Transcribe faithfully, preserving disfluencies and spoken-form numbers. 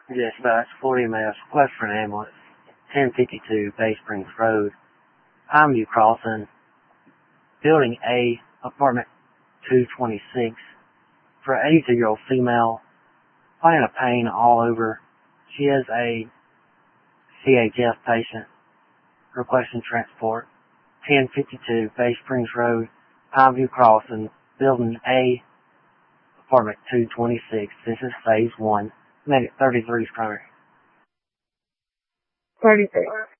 Dispatch, Florida E M S, request for an ambulance, ten fifty-two Bay Springs Road, Pineview Crossing, Building A, Apartment two twenty-six, for an eighty-two-year-old female, finding a pain all over. She is a C H F patient, requesting transport, ten fifty-two Bay Springs Road, Pineview Crossing, Building A, Apartment two twenty-six. This is Phase one. Medic thirty-three is primary. thirty-three.